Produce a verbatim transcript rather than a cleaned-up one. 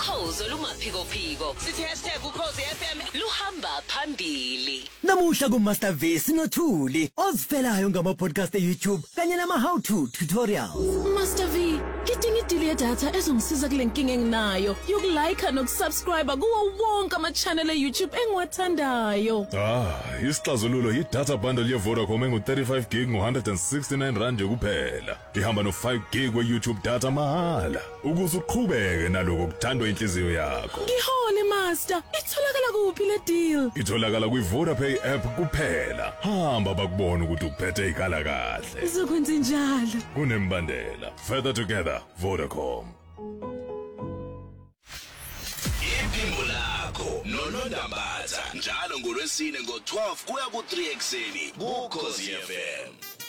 Ukhozo lumaphiko phiko. Sithi hashtag ukhozi F M luhamba phambili. Namuhla ku Master V sinothuli ozifelayo ngama podcast eYouTube kanye nama how to tutorials. Master V, ngidinga idili ye data ezongisiza kule nkinga enginayo. Yokulike nokusubscribe kuwo wonke ama channel eYouTube engiwathandayo. Ah, isixazululo yi-data bundle ye-Vodacom engu thirty-five gig ngo one hundred sixty-nine rand kuphela. Ihamba no five gig we-YouTube data mahala. Ukuze uqhubeke naloko kuthandwa inhliziyo yakho. Ngihole Master, itholakala kuphi le deal? Itholakala kwi-Vodapay app kuphela. Hamba bakubona ukuthi uphethe ikhala kahle. Ngizokwenza njalo. Kunembandela. Further together, Vodacom. Iphimbo lakho noNondambatha njalo ngolwesine ngo twelve kuya ku three ekseni ku Ukhozi F M.